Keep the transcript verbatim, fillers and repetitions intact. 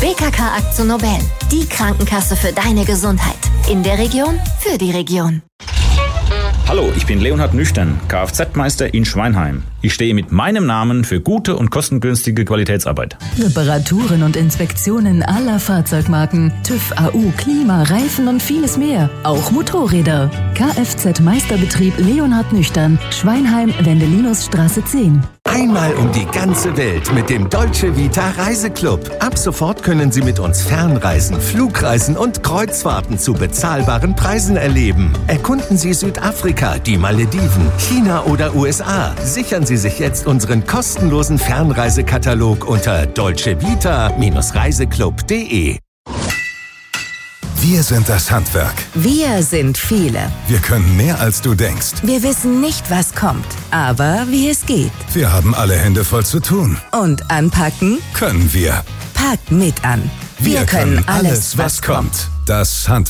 W K K Akzo Nobel, die Krankenkasse für deine Gesundheit. In der Region, für die Region. Hallo, ich bin Leonhard Nüchtern, Kfz-Meister in Schweinheim. Ich stehe mit meinem Namen für gute und kostengünstige Qualitätsarbeit. Reparaturen und Inspektionen aller Fahrzeugmarken, TÜV, A U, Klima, Reifen und vieles mehr. Auch Motorräder. Kfz-Meisterbetrieb Leonhard Nüchtern, Schweinheim, Wendelinusstraße zehn. Einmal um die ganze Welt mit dem Dolce Vita Reiseclub. Ab sofort können Sie mit uns Fernreisen, Flugreisen und Kreuzfahrten zu bezahlbaren Preisen erleben. Erkunden Sie Südafrika, die Malediven, China oder U S A. Sichern Sie sich jetzt unseren kostenlosen Fernreisekatalog unter dolcevita Reiseclub punkt de. Wir sind das Handwerk. Wir sind viele. Wir können mehr, als du denkst. Wir wissen nicht, was kommt, aber wie es geht. Wir haben alle Hände voll zu tun. Und anpacken können wir. Packt mit an. Wir, wir können alles, was kommt. Das Handwerk.